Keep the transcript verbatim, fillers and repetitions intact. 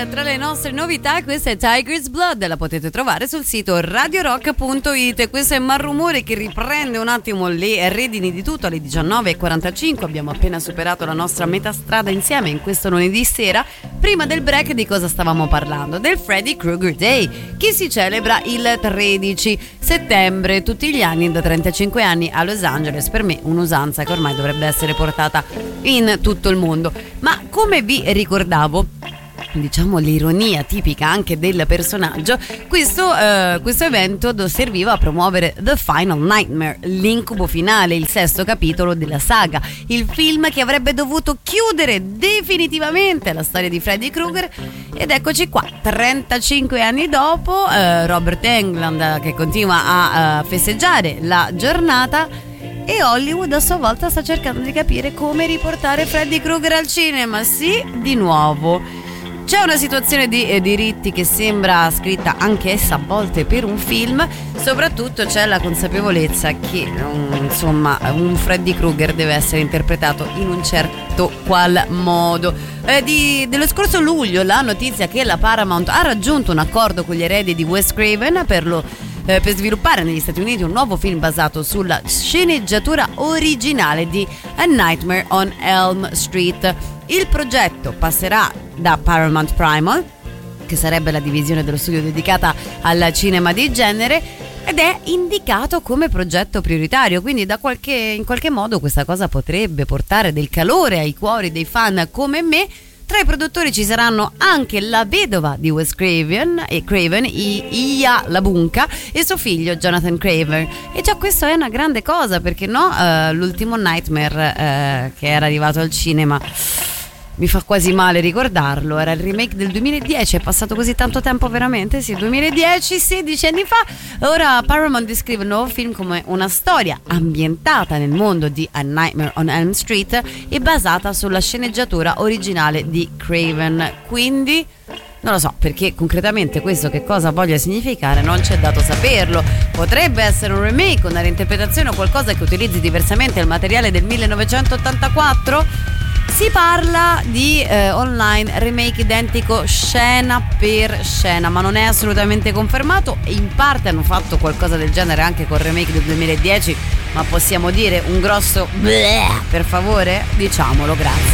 eh, tra le nostre novità questa è Tiger's Blood, la potete trovare sul sito radio rock punto it. Questo è Malrumore che riprende un attimo le redini di tutto alle diciannove e quarantacinque. Abbiamo appena superato la nostra metà strada insieme in questo lunedì sera. Prima del break di cosa stavamo parlando? Del Freddy Krueger Day, che si celebra il tredici settembre tutti gli anni da trentacinque anni a Los Angeles. Per me un'usanza che ormai dovrebbe essere portata in tutto il mondo. Ma come vi ricordavo, diciamo l'ironia tipica anche del personaggio, questo, eh, questo evento serviva a promuovere The Final Nightmare, l'incubo finale, il sesto capitolo della saga, il film che avrebbe dovuto chiudere definitivamente la storia di Freddy Krueger. Ed eccoci qua, trentacinque anni dopo, eh, Robert Englund che continua a uh, festeggiare la giornata, e Hollywood a sua volta sta cercando di capire come riportare Freddy Krueger al cinema. Sì, di nuovo c'è una situazione di eh, diritti che sembra scritta anche essa a volte per un film. Soprattutto c'è la consapevolezza che um, insomma un Freddy Krueger deve essere interpretato in un certo qual modo. Eh, di, dello scorso luglio la notizia che la Paramount ha raggiunto un accordo con gli eredi di Wes Craven per lo Eh, per sviluppare negli Stati Uniti un nuovo film basato sulla sceneggiatura originale di A Nightmare on Elm Street. Il progetto passerà da Paramount Primal, che sarebbe la divisione dello studio dedicata al cinema di genere, ed è indicato come progetto prioritario, quindi da qualche, in qualche modo questa cosa potrebbe portare del calore ai cuori dei fan come me. Tra i produttori ci saranno anche la vedova di Wes Craven e Craven, Iya LaBunka, e suo figlio Jonathan Craven. E già questo è una grande cosa, perché no, uh, l'ultimo Nightmare uh, che era arrivato al cinema, mi fa quasi male ricordarlo, era il remake del duemiladieci. È passato così tanto tempo, veramente? Sì, duemiladieci, sedici anni fa. Ora Paramount descrive il nuovo film come una storia ambientata nel mondo di A Nightmare on Elm Street e basata sulla sceneggiatura originale di Craven. Quindi non lo so, perché concretamente questo che cosa voglia significare non c'è dato saperlo. Potrebbe essere un remake, una reinterpretazione o qualcosa che utilizzi diversamente il materiale del millenovecentottantaquattro? Si parla di eh, online remake identico scena per scena, ma non è assolutamente confermato. E in parte hanno fatto qualcosa del genere anche col remake del duemiladieci, ma possiamo dire un grosso bleh, per favore? Diciamolo, grazie.